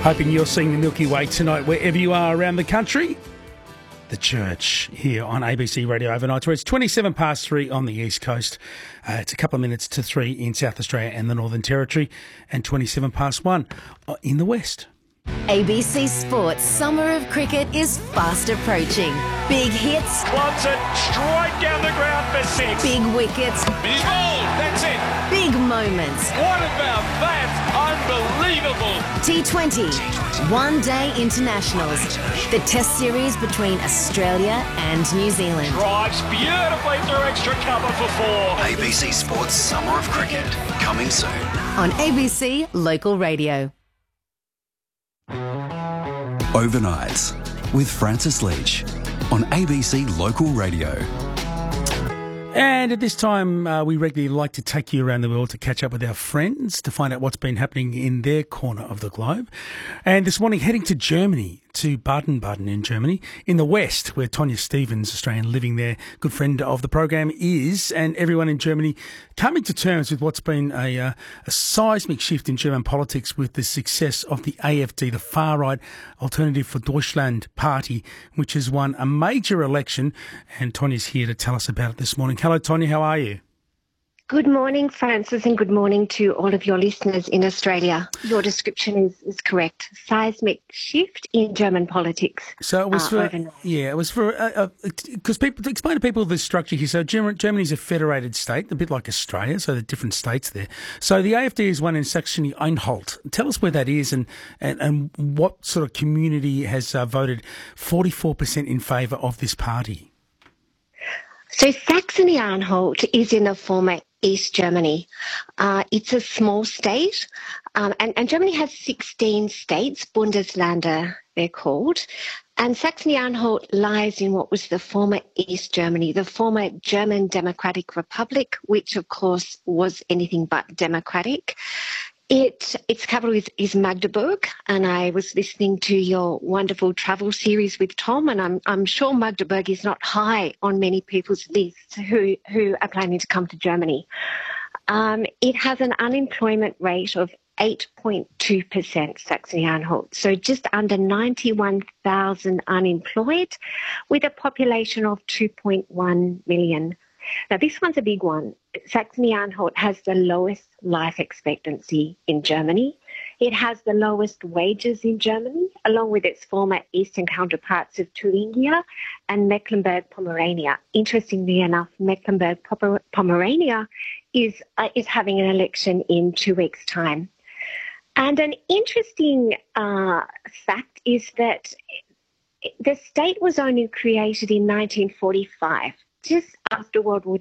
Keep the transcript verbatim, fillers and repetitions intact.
Hoping you're seeing the Milky Way tonight wherever you are around the country. The Church here on A B C Radio Overnight, where it's twenty-seven past three on the East Coast. Uh, it's a couple of minutes to three in South Australia and the Northern Territory, and twenty-seven past one in the West. A B C Sports Summer of Cricket is fast approaching. Big hits. Wants it straight down the ground for six. Big wickets. He's bowled. That's it. Big moments. What about that? Unbelievable. T twenty. One Day Internationals. The Test series between Australia and New Zealand. Drives beautifully through extra cover for four. A B C Sports Summer of Cricket, coming soon. On A B C Local Radio. Overnights with Francis Leach on A B C Local Radio. And at this time, uh, we regularly like to take you around the world to catch up with our friends, to find out what's been happening in their corner of the globe. And this morning, heading to Germany, to Baden-Baden in Germany, in the West, where Tonya Stevens, Australian living there, good friend of the program, is, and everyone in Germany coming to terms with what's been a, uh, a seismic shift in German politics with the success of the A F D, the far-right Alternative for Deutschland party, which has won a major election. And Tonya's here to tell us about it this morning. Hello, Tonya. How are you? Good morning, Francis, and good morning to all of your listeners in Australia. Your description is, is correct. Seismic shift in German politics. So it was uh, for, overnight. yeah, it was for, because uh, uh, people, to explain to people the structure here. So Germany, Germany's a federated state, a bit like Australia, so there are different states there. So the A F D is one in Saxony-Anhalt. Tell us where that is and, and, and what sort of community has uh, voted forty-four percent in favour of this party. So Saxony-Anhalt is in the former East Germany. Uh, it's a small state, um, and, and Germany has sixteen states, Bundesländer they're called, and Saxony-Anhalt lies in what was the former East Germany, the former German Democratic Republic, which of course was anything but democratic. It, its capital is, is Magdeburg, and I was listening to your wonderful travel series with Tom, and I'm, I'm sure Magdeburg is not high on many people's lists who, who are planning to come to Germany. Um, it has an unemployment rate of eight point two percent, Saxony-Anhalt, so just under ninety-one thousand unemployed, with a population of two point one million. Now, this one's a big one. Saxony-Anhalt has the lowest life expectancy in Germany. It has the lowest wages in Germany, along with its former eastern counterparts of Thuringia and Mecklenburg-Pomerania. Interestingly enough, Mecklenburg-Pomerania is, uh, is having an election in two weeks' time. And an interesting uh, fact is that the state was only created in nineteen forty-five. Just after World War